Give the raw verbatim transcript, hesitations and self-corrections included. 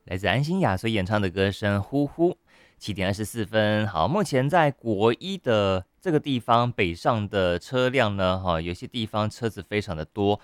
来自安心亚所演唱的歌声《呼呼》。七点二十四分，好，目前在国一的这个地方北上的车辆呢，哈，有些地方车子非常的多，